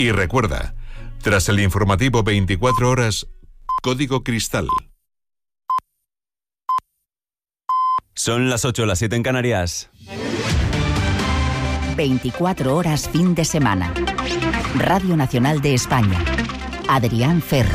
Y recuerda, tras el informativo 24 horas, Código Cristal. Son las 8, las 7 en Canarias. 24 horas fin de semana. Radio Nacional de España. Adrián Ferro.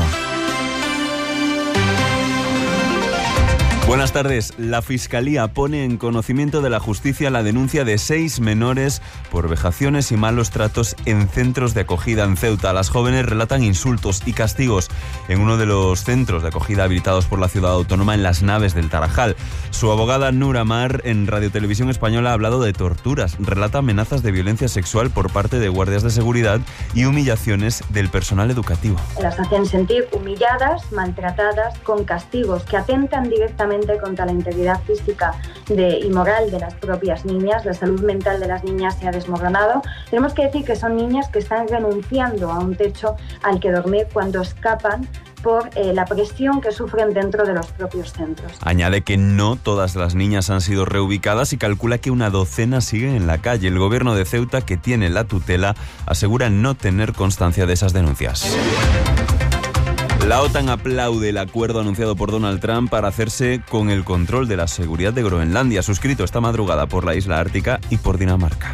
Buenas tardes. La Fiscalía pone en conocimiento de la justicia la denuncia de 6 menores por vejaciones y malos tratos en centros de acogida en Ceuta. Las jóvenes relatan insultos y castigos en uno de los centros de acogida habilitados por la ciudad autónoma en Las Naves del Tarajal. Su abogada Nur Amar en Radio Televisión Española ha hablado de torturas, relata amenazas de violencia sexual por parte de guardias de seguridad y humillaciones del personal educativo. Las hacen sentir humilladas, maltratadas, con castigos que atentan directamente contra la integridad física y moral de las propias niñas. La salud mental de las niñas se ha desmoronado. Tenemos que decir que son niñas que están renunciando a un techo al que dormir cuando escapan por la presión que sufren dentro de los propios centros. Añade que no todas las niñas han sido reubicadas y calcula que una docena siguen en la calle. El gobierno de Ceuta, que tiene la tutela, asegura no tener constancia de esas denuncias. La OTAN aplaude el acuerdo anunciado por Donald Trump para hacerse con el control de la seguridad de Groenlandia, suscrito esta madrugada por la isla ártica y por Dinamarca.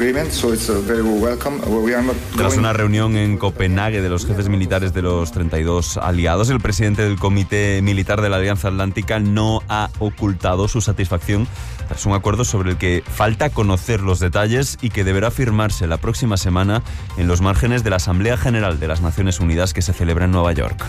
Tras una reunión en Copenhague de los jefes militares de los 32 aliados, el presidente del Comité Militar de la Alianza Atlántica no ha ocultado su satisfacción tras un acuerdo sobre el que falta conocer los detalles y que deberá firmarse la próxima semana en los márgenes de la Asamblea General de las Naciones Unidas que se celebra en Nueva York.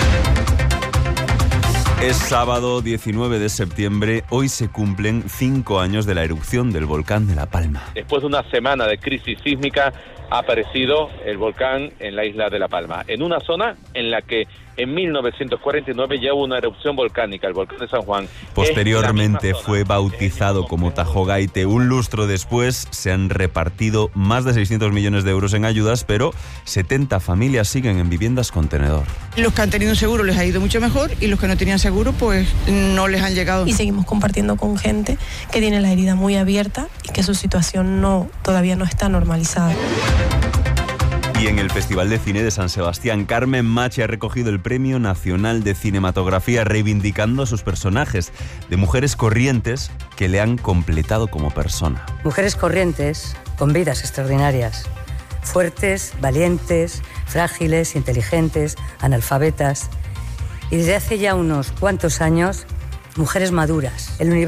Es sábado 19 de septiembre. Hoy se cumplen 5 años de la erupción del volcán de La Palma. Después de una semana de crisis sísmica ha aparecido el volcán en la isla de La Palma, en una zona en la que en 1949 ya hubo una erupción volcánica, el volcán de San Juan. Posteriormente fue bautizado como Tajo Gaite. Un lustro después se han repartido más de 600 millones de euros en ayudas, pero 70 familias siguen en viviendas con tenedor. Los que han tenido un seguro les ha ido mucho mejor y los que no tenían seguro pues no les han llegado. Y seguimos compartiendo con gente que tiene la herida muy abierta y que su situación todavía no está normalizada. Y en el Festival de Cine de San Sebastián, Carmen Machi ha recogido el Premio Nacional de Cinematografía, reivindicando a sus personajes de mujeres corrientes que le han completado como persona. Mujeres corrientes con vidas extraordinarias, fuertes, valientes, frágiles, inteligentes, analfabetas. Y desde hace ya unos cuantos años, mujeres maduras. El universo